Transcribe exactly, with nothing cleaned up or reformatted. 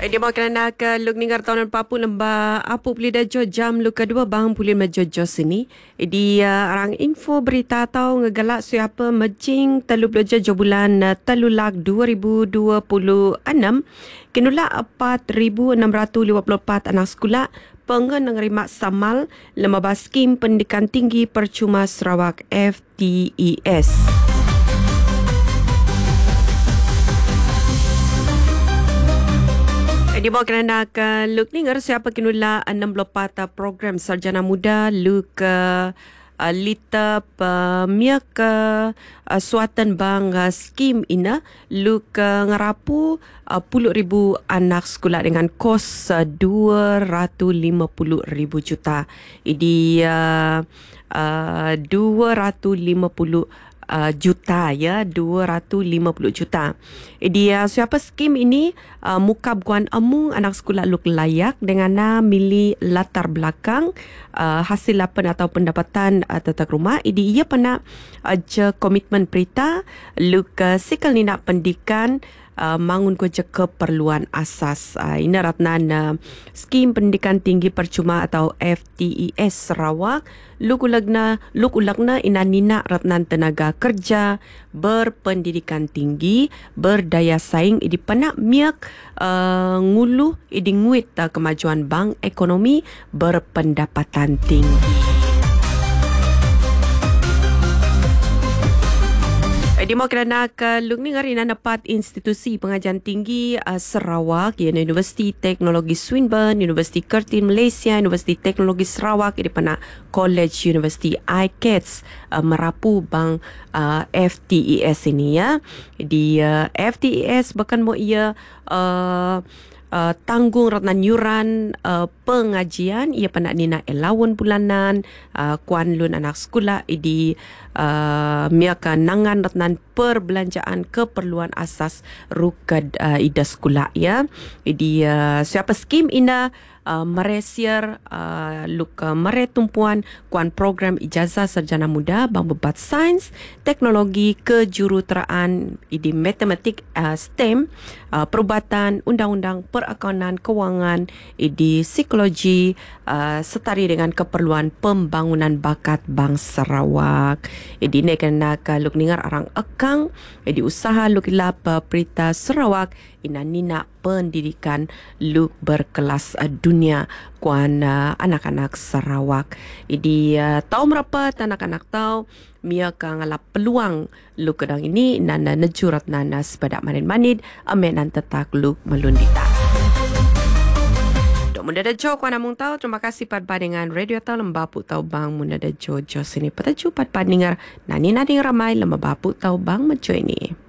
Dia mau kerana ke luk ningar tahun papu lembah apu puli dajo jam luk kedua bang puli majojo sini. Dia orang info berita tahu ngegalak siapa mejing telu dojo jo bulan telulak dua ribu dua puluh enam kenulak empat ribu enam ratus lima puluh empat anak sekolah pengen nerima samal lembaga skim pendidikan tinggi percuma Sarawak F T E S. Di bawah kerana ke Luk Ninger siapa kinula enam puluh empat program sarjana muda Luk uh, Lita pemia ke uh, suatan bang uh, skim ina Luk uh, ngerapu uh, puluh ribu anak sekolah dengan kos uh, dua ratus lima puluh ribu juta. Ini uh, uh, dua ratus lima puluh Uh, juta ya dua ratus lima puluh juta. Dia siapa skim ini uh, mukab guan amung anak sekolah luk layak dengan na mili latar belakang uh, hasil lapan atau pendapatan uh, tetap rumah. Ini ia pernah uh, je komitmen perita luk uh, sikal ni nak pendidikan Uh, mangun ko je keperluan asas. Uh, ini ratnan uh, skim pendidikan tinggi percuma atau F T E S Sarawak. Luk ulagna, luk ulagna ina nina ratnan tenaga kerja berpendidikan tinggi, berdaya saing, idi panak miak uh, ngulu, idi nguit uh, kemajuan bank ekonomi berpendapatan tinggi. Di mau kerana ke Luk Ninger ina dapat institusi pengajian tinggi uh, Sarawak, iaitu Universiti Teknologi Swinburne, Universiti Curtin Malaysia, Universiti Teknologi Sarawak, di mana College University I C A T S uh, merapu bang uh, F T E S ini ya. Di uh, F T E S bahkan mau ia uh, Uh, tanggung ratnan yuran uh, pengajian ia pernah nina elawan bulanan uh, kuan lun anak sekolah idi uh, miaka nangan ratnan perbelanjaan keperluan asas rukad uh, ida sekolah ya. Idi uh, siapa skim ina Uh, meresier uh, luk uh, meretumpuan kuan program ijazah sarjana muda bang bebat sains, teknologi, kejuruteraan, idi matematik, uh, STEM, uh, perubatan, undang-undang, perakaunan, kewangan, idi psikologi, uh, setari dengan keperluan pembangunan bakat bang Sarawak. Idi ne kena ka luk ningar arang ekang, idi usaha luk ilap uh, Perita Sarawak ina nina pendidikan luk berkelas uh, dunia kuan uh, anak-anak Sarawak. Idi uh, tahu merapat anak-anak tahu mia ka ngalap peluang luk kedang ini nana nejurat nana sepadak manid-manid amenan tetak luk melundita. Dok munda da jo kuan amung tahu. Terima kasih padpa dengan radio tahu lembapu tahu bang munda da jo jo sini pataju padpa dengar nani nani ramai lembapu tahu bang mejo ini.